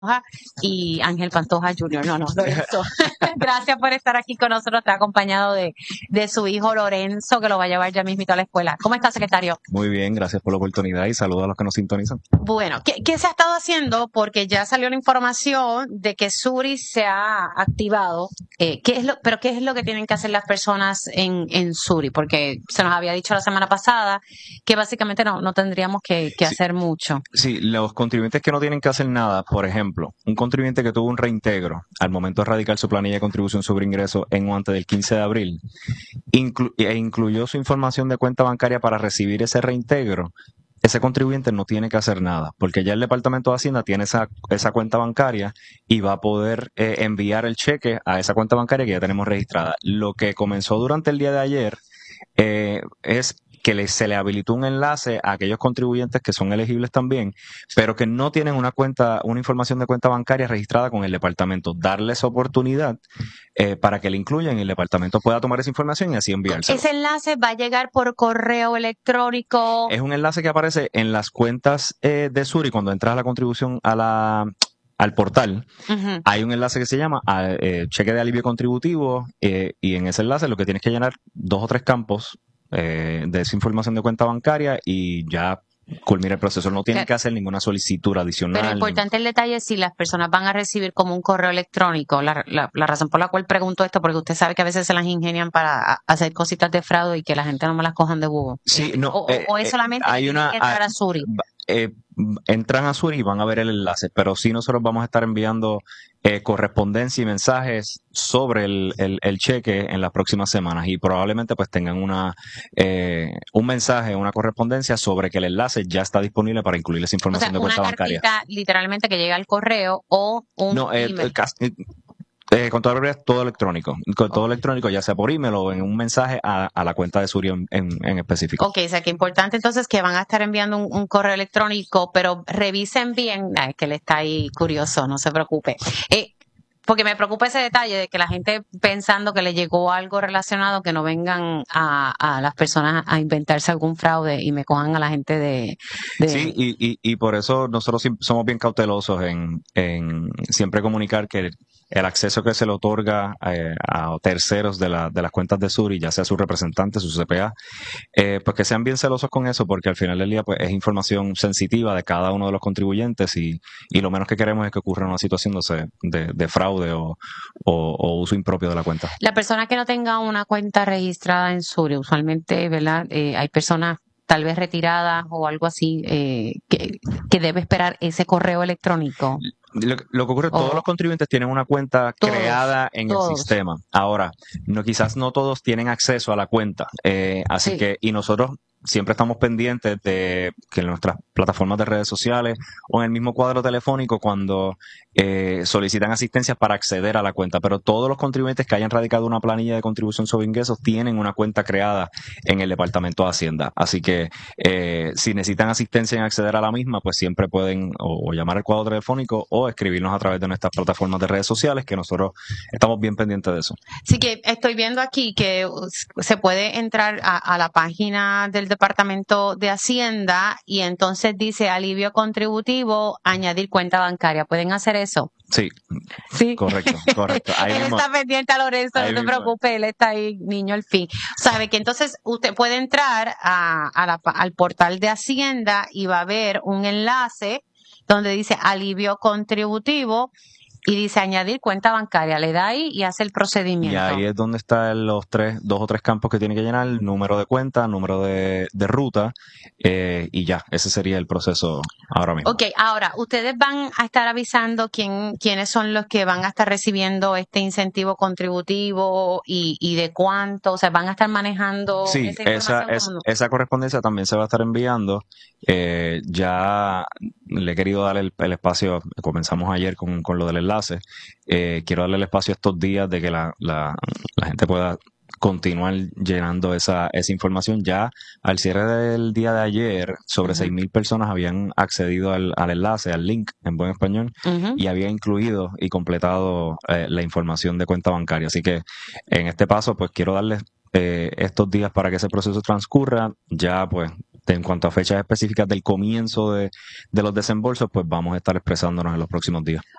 y Ángel Pantoja Jr. No, Lorenzo. Gracias por estar aquí con nosotros. Está acompañado de su hijo Lorenzo, que lo va a llevar ya mismito a la escuela. ¿Cómo está, secretario? Muy bien, gracias por la oportunidad y saludos a los que nos sintonizan. Bueno, ¿qué se ha estado haciendo? Porque ya salió la información de que Suri se ha activado. ¿Qué es lo que tienen que hacer las personas en Suri? Porque se nos había dicho la semana pasada que básicamente no tendríamos que Sí. hacer mucho. Sí, los contribuyentes que no tienen que hacer nada, por ejemplo, un contribuyente que tuvo un reintegro al momento de radicar su planilla de contribución sobre ingreso en o antes del 15 de abril e incluyó su información de cuenta bancaria para recibir ese reintegro, ese contribuyente no tiene que hacer nada, porque ya el Departamento de Hacienda tiene esa cuenta bancaria y va a poder enviar el cheque a esa cuenta bancaria que ya tenemos registrada. Lo que comenzó durante el día de ayer es que se le habilitó un enlace a aquellos contribuyentes que son elegibles también, pero que no tienen una información de cuenta bancaria registrada con el departamento. Darles oportunidad para que le incluyan y el departamento pueda tomar esa información y así enviárselo. ¿Ese enlace va a llegar por correo electrónico? Es un enlace que aparece en las cuentas de Suri cuando entras a la contribución al portal. Uh-huh. Hay un enlace que se llama cheque de alivio contributivo y en ese enlace lo que tienes que llenar 2 o 3 campos de esa información de cuenta bancaria y ya culmina el proceso. No tienen que hacer ninguna solicitud adicional. Pero importante el detalle es si las personas van a recibir como un correo electrónico. La razón por la cual pregunto esto, porque usted sabe que a veces se las ingenian para hacer cositas de fraude y que la gente no me las cojan de bobo. Sí, no. O es solamente hay que tienen que entrar a Suri. Entran a Suri y van a ver el enlace, pero sí nosotros vamos a estar enviando correspondencia y mensajes sobre el cheque en las próximas semanas y probablemente pues tengan un mensaje, una correspondencia sobre que el enlace ya está disponible para incluir esa información de cuenta bancaria. Una cartita literalmente que llega al correo o un email. Con toda la todo electrónico. Con todo electrónico, ya sea por email o en un mensaje a la cuenta de Suri en específico. Ok, o sea que importante entonces que van a estar enviando un correo electrónico, pero revisen bien. Es que él está ahí curioso, no se preocupe. Porque me preocupa ese detalle de que la gente pensando que le llegó algo relacionado, que no vengan a las personas a inventarse algún fraude y me cojan a la gente de... Sí, y por eso nosotros somos bien cautelosos en siempre comunicar que el acceso que se le otorga a terceros de las cuentas de Suri, ya sea su representante, su CPA, pues que sean bien celosos con eso, porque al final del día pues es información sensitiva de cada uno de los contribuyentes y lo menos que queremos es que ocurra una situación de fraude o uso impropio de la cuenta. La persona que no tenga una cuenta registrada en Suri, usualmente, ¿verdad? Hay personas tal vez retiradas o algo así que debe esperar ese correo electrónico. Lo que ocurre, todos los contribuyentes tienen una cuenta creada en el sistema. Ahora, quizás no todos tienen acceso a la cuenta. Así que, y nosotros siempre estamos pendientes de que en nuestras plataformas de redes sociales o en el mismo cuadro telefónico cuando solicitan asistencia para acceder a la cuenta. Pero todos los contribuyentes que hayan radicado una planilla de contribución sobre ingresos tienen una cuenta creada en el Departamento de Hacienda. Así que si necesitan asistencia en acceder a la misma, pues siempre pueden o llamar al cuadro telefónico o escribirnos a través de nuestras plataformas de redes sociales, que nosotros estamos bien pendientes de eso. Sí, que estoy viendo aquí que se puede entrar a la página del Departamento de Hacienda y entonces dice alivio contributivo, añadir cuenta bancaria. ¿Pueden hacer eso? Sí, correcto. Ahí él está pendiente a Lorenzo, no te preocupes, él está ahí, niño al fin. Sabe que entonces usted puede entrar al portal de Hacienda y va a ver un enlace donde dice alivio contributivo y dice añadir cuenta bancaria. Le da ahí y hace el procedimiento. Y ahí es donde están los 2 o 3 campos que tiene que llenar: número de cuenta, número de ruta, y ya, ese sería el proceso ahora mismo. Ok, ahora, ustedes van a estar avisando quiénes son los que van a estar recibiendo este incentivo contributivo y de cuánto, o sea, van a estar manejando esa información. Esa correspondencia también se va a estar enviando. Ya le he querido dar el espacio, comenzamos ayer con lo del enlace. Quiero darle el espacio estos días de que la gente pueda continuar llenando esa información. Ya al cierre del día de ayer, sobre 6,000 personas habían accedido al enlace, al link en buen español, y había incluido y completado la información de cuenta bancaria. Así que en este paso, pues quiero darles estos días para que ese proceso transcurra. Ya pues En cuanto a fechas específicas del comienzo de los desembolsos, pues vamos a estar expresándonos en los próximos días.